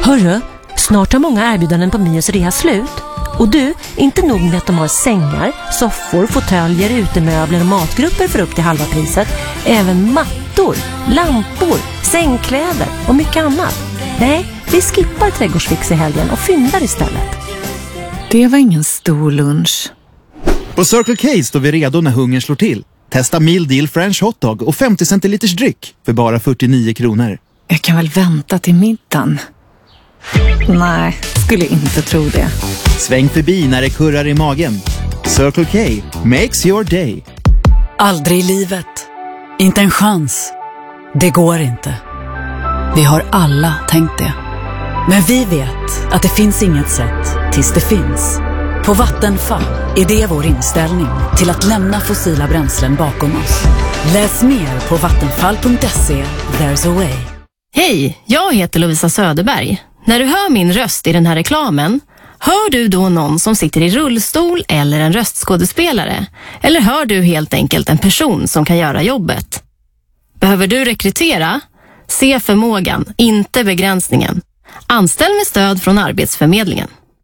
Hörru, snart har många erbjudanden på Mios rea slut. Och du, inte nog med att de har sängar, soffor, fåtöljer, utemöbler och matgrupper för upp till halva priset. Även mattor, lampor, sängkläder och mycket annat. Nej, vi skippar Trädgårdsfix i helgen och fyndar istället. Det var ingen stor lunch. På Circle K står vi redo när hungern slår till. Testa meal deal French hotdog och 50 centiliters dryck för bara 49 kronor. Jag kan väl vänta till middagen? Nej, skulle inte tro det. Sväng förbi när det kurrar i magen. Circle K makes your day. Aldrig i livet. Inte en chans. Det går inte. Vi har alla tänkt det. Men vi vet att det finns inget sätt tills det finns. På Vattenfall är det vår inställning till att lämna fossila bränslen bakom oss. Läs mer på vattenfall.se. There's a way. Hej, jag heter Lovisa Söderberg. När du hör min röst i den här reklamen, hör du då någon som sitter i rullstol eller en röstskådespelare? Eller hör du helt enkelt en person som kan göra jobbet? Behöver du rekrytera? Se förmågan, inte begränsningen. Anställ med stöd från Arbetsförmedlingen.